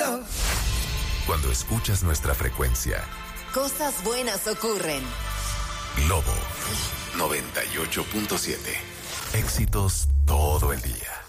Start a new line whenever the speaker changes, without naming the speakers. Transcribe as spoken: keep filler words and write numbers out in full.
love.
Cuando escuchas nuestra frecuencia,
cosas buenas ocurren.
Globo noventa y ocho punto siete. Éxitos todo el día.